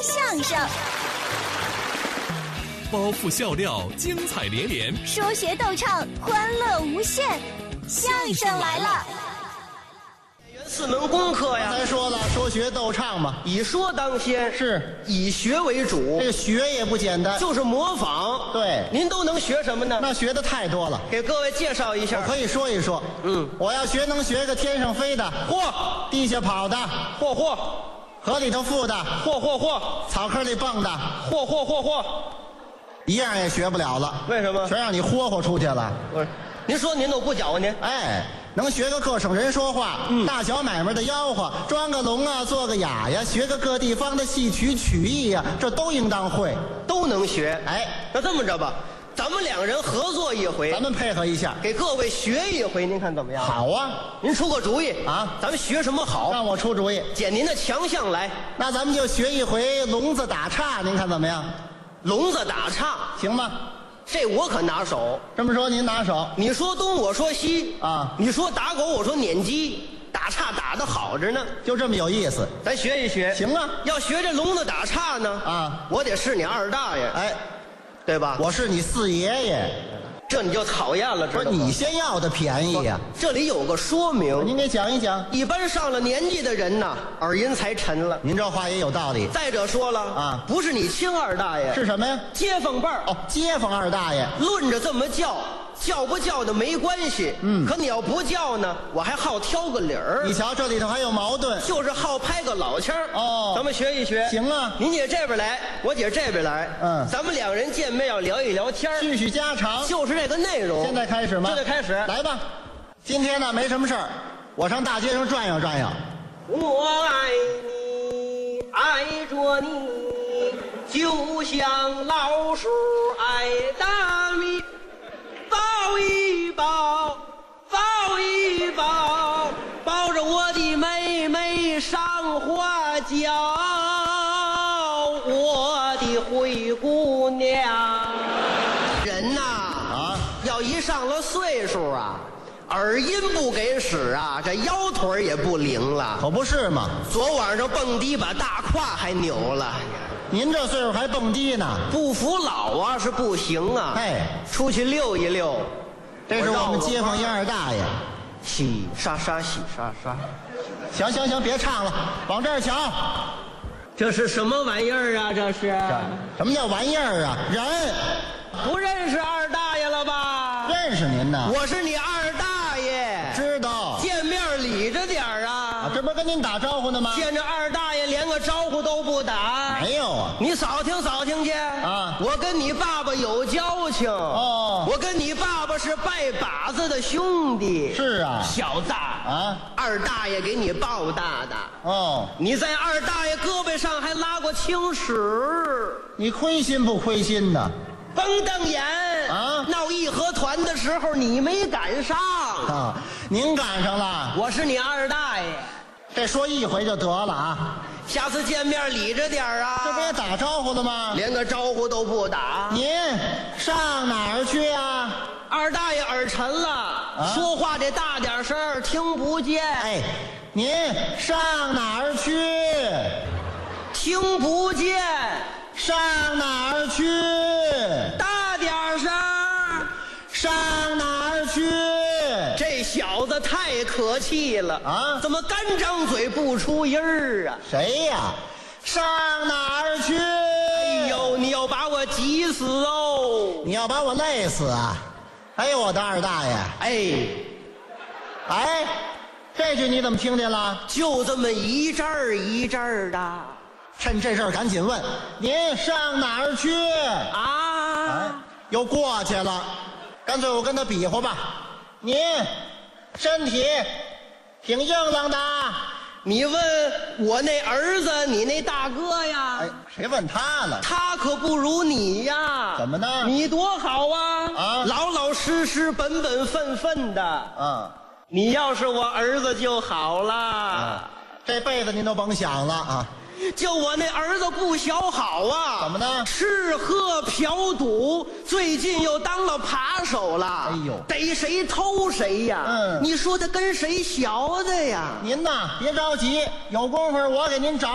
相声， 包袱笑料，精彩连连； 说学逗唱，欢乐无限。相声来了！ 四门功课呀， 才说了，说学逗唱嘛， 以说当先， 是以学为主。 这个学也不简单， 就是模仿。 对， 您都能学什么呢？ 那学的太多了， 给各位介绍一下。 我可以说一说。我要学能学个天上飞的， 嚯， 地下跑的， 嚯， 河里头浮的， 嚯， 草坑里蹦的， 嚯， 一样也学不了了。 为什么？ 全让你豁出去了。 不是，您说您都不搅和您。 哎，能学个各省人说话，大小买卖的吆喝，装个聋啊，做个哑呀，学个各地方的戏曲曲艺呀，这都应当会， 都能学。 哎， 那这么着吧，咱们两人合作一回， 咱们配合一下， 给各位学一回，您看怎么样？ 好啊， 您出个主意啊， 咱们学什么好？ 让我出主意， 捡您的强项来。 那咱们就学一回聋子打岔，您看怎么样？ 聋子打岔行吗？ 这我可拿手。 这么说您拿手， 你说东我说西啊， 你说打狗我说撵鸡，打岔打得好着呢， 就这么有意思。 咱学一学。 行啊， 要学这聋子打岔呢啊， 我得是你二大爷， 哎， 对吧？ 我是你四爷爷， 这你就讨厌了，知不是道吗？ 你先要的便宜呀。 这里有个说明， 您给讲一讲。 一般上了年纪的人呐，耳音才沉了。 您这话也有道理。 再者说了啊， 不是你亲二大爷， 是什么呀？ 街坊辈儿。 哦，街坊二大爷。 论着这么叫，叫不叫的没关系。可你要不叫呢，我还好挑个理儿。 你瞧，这里头还有矛盾。 就是好拍个老腔儿。 哦， 咱们学一学。 行啊， 您姐这边来，我姐这边来。咱们两人见面要聊一聊天， 叙叙家常， 就是这个内容。 现在开始吗？ 现在开始， 来吧。今天呢没什么事儿，我上大街上转悠转悠。 我爱你，爱着你，就像老鼠爱大米。抱一抱，抱一抱，抱着我的妹妹上花轿，我的灰姑娘。人呐，要一上了岁数啊，耳音不给使啊，这腰腿也不灵了。 可不是嘛， 昨晚上蹦迪把大胯还扭了。 您这岁数还蹦迪呢？ 不服老啊是不行啊。 哎， 出去溜一溜。 这是我们街坊一二大爷。 洗刷刷，洗刷刷。 行，别唱了，往这儿瞧。 这是什么玩意儿啊？这是什么叫玩意儿啊？人不认识二大爷了吧？ 认识您呢， 我是你二大爷。 知道。 见面理着点儿啊！ 这不是跟您打招呼呢吗？ 见着二大爷连个招呼都不打。 没有啊。 你扫听去啊！ 我跟你爸爸有交情哦。 我跟你爸爸是拜把子的兄弟。 是啊。 小子啊， 二大爷给你抱大的。 哦， 你在二大爷胳膊上还拉过青史。 你亏心不亏心呢？ 甭瞪眼啊！ 闹义和团的时候你没赶上啊，您赶上了。 我是你二大爷。 这说一回就得了啊， 下次见面理着点儿啊。 这不也打招呼了吗？ 连个招呼都不打。 您上哪儿去啊？ 二大爷耳沉了，说话得大点声，听不见。 哎，您上哪儿去？ 听不见。 上哪儿去？ 大点声。 上哪儿去？ 这小子太可气了啊！ 怎么干张嘴不出音儿啊？ 谁呀？上哪儿去？ 哎呦，你要把我急死哦！ 你要把我累死啊！哎呦，我的二大爷！哎，这句你怎么听见了？ 就这么一阵儿一阵儿的。 趁这事儿赶紧问，您上哪儿去啊？ 哎，又过去了，干脆我跟他比划吧。您身体挺硬朗的。 你问我那儿子，你那大哥呀？ 哎，谁问他了？ 他可不如你呀。 怎么呢？ 你多好啊！ 老老实实、本本分分的。你要是我儿子就好了。 这辈子您都甭想了啊！ 就我那儿子不小好啊！ 怎么呢？ 吃喝嫖赌，最近又当了扒手了。 哎呦， 逮谁偷谁呀！你说他跟谁学的呀？ 您呐，别着急，有功夫我给您找。